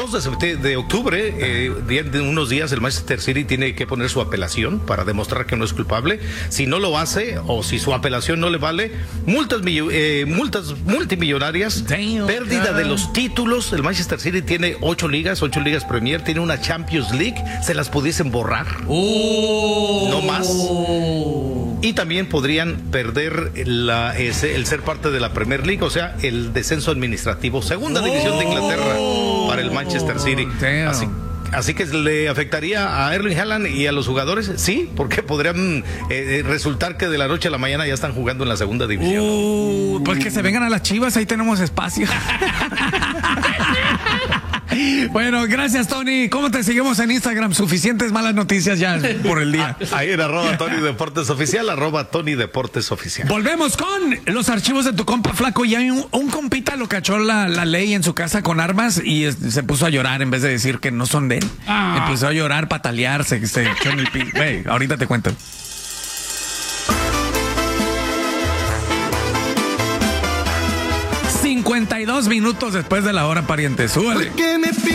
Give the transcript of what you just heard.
2 de octubre, de unos días, el Manchester City tiene que poner su apelación para demostrar que no es culpable. Si no lo hace, o si su apelación no le vale, multas multimillonarias, pérdida de los títulos. El Manchester City tiene 8 ligas Premier, tiene una Champions League, se las pudiesen borrar. No más. Y también podrían perder el ser parte de la Premier League, o sea, el descenso administrativo, segunda división de Inglaterra para el Manchester City. Así que le afectaría a Erling Haaland y a los jugadores, sí, porque podrían resultar que de la noche a la mañana ya están jugando en la segunda división. Pues que se vengan a las Chivas, ahí tenemos espacio. Bueno, gracias, Tony. ¿Cómo te seguimos en Instagram? Suficientes malas noticias ya por el día. Ahí en @Tony Deportes Oficial, @Tony Deportes Oficial. Volvemos con los archivos de tu compa Flaco. Y hay un compita lo cachó la ley en su casa con armas y se puso a llorar en vez de decir que no son de él. Empezó a llorar, patalear, se echó en el piso. Ahorita te cuento. 52 minutos después de la hora, pariente. Súbale.